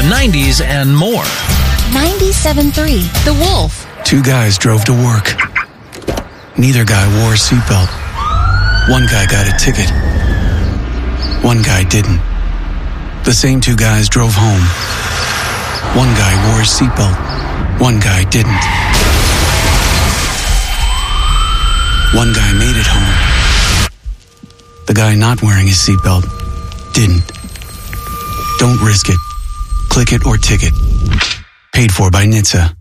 the 90s, and more. 97.3, The Wolf. Two guys drove to work. Neither guy wore a seatbelt. One guy got a ticket. One guy didn't. The same two guys drove home. One guy wore his seatbelt. One guy didn't. One guy made it home. The guy not wearing his seatbelt didn't. Don't risk it. Click it or ticket. Paid for by NHTSA.